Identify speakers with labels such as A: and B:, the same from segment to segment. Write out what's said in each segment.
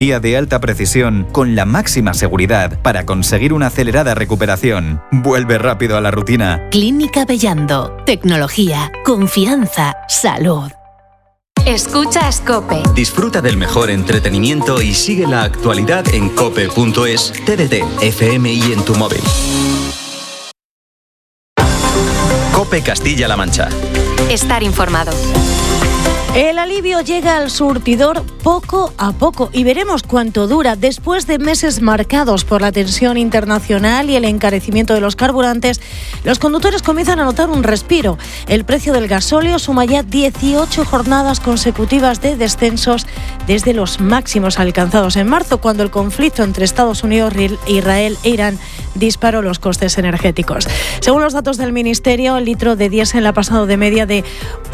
A: de alta precisión con la máxima seguridad para conseguir una acelerada recuperación. Vuelve rápido a la rutina.
B: Clínica Bellando. Tecnología, confianza, salud.
C: Escuchas COPE.
D: Disfruta del mejor entretenimiento y sigue la actualidad en cope.es, TDT, FM y en tu móvil. COPE Castilla-La Mancha.
C: Estar informado.
E: El alivio llega al surtidor poco a poco y veremos cuánto dura. Después de meses marcados por la tensión internacional y el encarecimiento de los carburantes, los conductores comienzan a notar un respiro. El precio del gasóleo suma ya 18 jornadas consecutivas de descensos desde los máximos alcanzados en marzo, cuando el conflicto entre Estados Unidos, Israel e Irán disparó los costes energéticos. Según los datos del Ministerio, el litro de diésel ha pasado de media de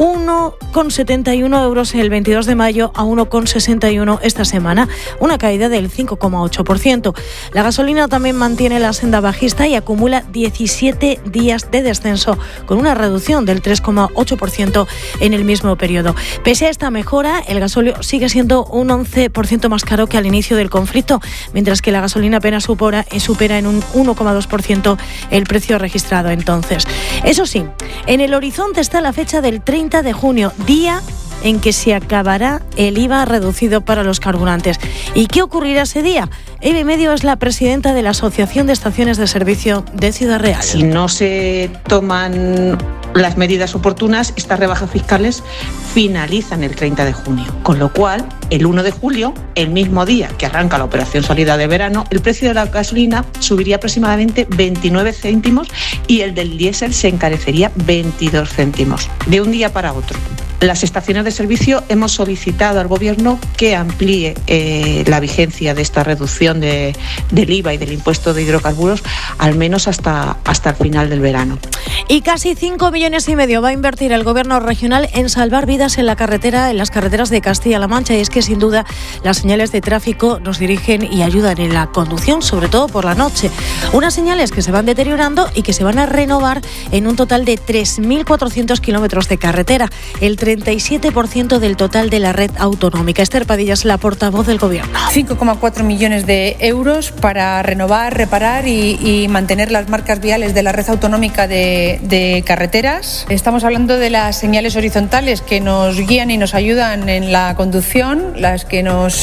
E: 1,71 euros el 22 de mayo a 1,61 esta semana, una caída del 5,8%. La gasolina también mantiene la senda bajista y acumula 17 días de descenso, con una reducción del 3,8% en el mismo periodo. Pese a esta mejora, el gasóleo sigue siendo un 11% más caro que al inicio del conflicto, mientras que la gasolina apenas supera en un 1,2% el precio registrado entonces. Eso sí, en el horizonte está la fecha del 30 de junio, día en que se acabará el IVA reducido para los carburantes. ¿Y qué ocurrirá ese día? Eve Medio es la presidenta de la Asociación de Estaciones de Servicio de Ciudad Real.
F: Si no se toman las medidas oportunas, estas rebajas fiscales finalizan el 30 de junio. Con lo cual, el 1 de julio, el mismo día que arranca la operación salida de verano, el precio de la gasolina subiría aproximadamente 29 céntimos y el del diésel se encarecería 22 céntimos, de un día para otro. Las estaciones de servicio hemos solicitado al Gobierno que amplíe la vigencia de esta reducción del IVA y del impuesto de hidrocarburos al menos hasta el final del verano.
E: Y casi 5,5 millones va a invertir el Gobierno regional en salvar vidas en las carreteras de Castilla-La Mancha. Y es que sin duda las señales de tráfico nos dirigen y ayudan en la conducción, sobre todo por la noche. Unas señales que se van deteriorando y que se van a renovar en un total de 3.400 kilómetros de carretera, el 37% del total de la red autonómica. Esther Padilla es la portavoz del Gobierno.
G: 5,4 millones de euros para renovar, reparar y mantener las marcas viales de la red autonómica de carreteras. Estamos hablando de las señales horizontales que nos guían y nos ayudan en la conducción, las que nos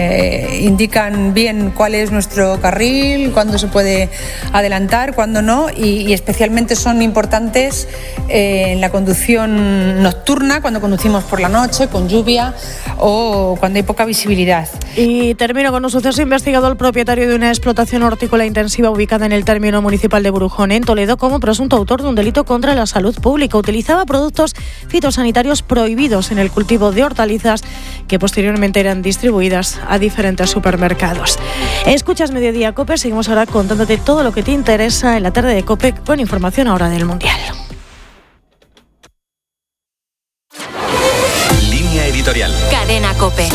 G: indican bien cuál es nuestro carril, cuándo se puede adelantar, cuándo no, y especialmente son importantes en la conducción nocturna, cuando conducimos por la noche, con lluvia o cuando hay poca visibilidad.
E: Y termino con un suceso investigado al propietario de una explotación hortícola intensiva ubicada en el término municipal de Burujón, en Toledo, como presunto autor de un delito contra la salud pública. Utilizaba productos fitosanitarios prohibidos en el cultivo de hortalizas que posteriormente eran distribuidas a diferentes supermercados. Escuchas Mediodía COPE, seguimos ahora contándote todo lo que te interesa en la tarde de COPE con información ahora del Mundial.
D: Línea editorial.
C: Cadena COPE.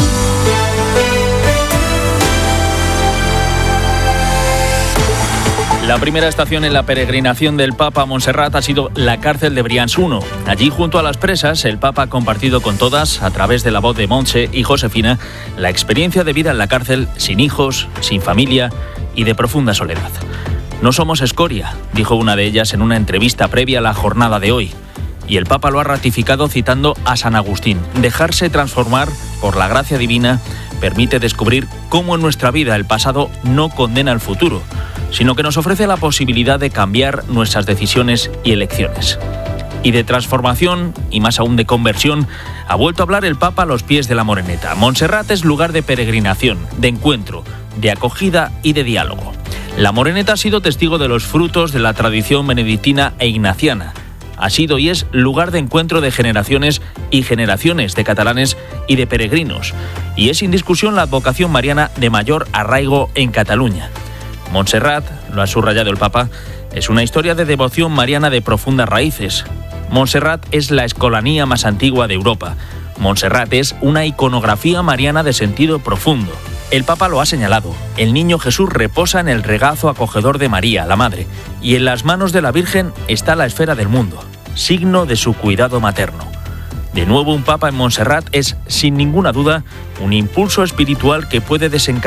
H: La primera estación en la peregrinación del Papa a Montserrat ha sido la cárcel de Brians I. Allí, junto a las presas, el Papa ha compartido con todas, a través de la voz de Montse y Josefina, la experiencia de vida en la cárcel sin hijos, sin familia y de profunda soledad. No somos escoria, dijo una de ellas en una entrevista previa a la jornada de hoy. Y el Papa lo ha ratificado citando a San Agustín. Dejarse transformar por la gracia divina permite descubrir cómo en nuestra vida el pasado no condena el futuro, sino que nos ofrece la posibilidad de cambiar nuestras decisiones y elecciones. Y de transformación, y más aún de conversión, ha vuelto a hablar el Papa a los pies de la Moreneta. Montserrat es lugar de peregrinación, de encuentro, de acogida y de diálogo. La Moreneta ha sido testigo de los frutos de la tradición benedictina e ignaciana. Ha sido y es lugar de encuentro de generaciones y generaciones de catalanes y de peregrinos. Y es sin discusión la advocación mariana de mayor arraigo en Cataluña. Montserrat, lo ha subrayado el Papa, es una historia de devoción mariana de profundas raíces. Montserrat es la escolanía más antigua de Europa. Montserrat es una iconografía mariana de sentido profundo. El Papa lo ha señalado. El niño Jesús reposa en el regazo acogedor de María, la Madre, y en las manos de la Virgen está la esfera del mundo, signo de su cuidado materno. De nuevo un papa en Montserrat es, sin ninguna duda, un impulso espiritual que puede desencadenar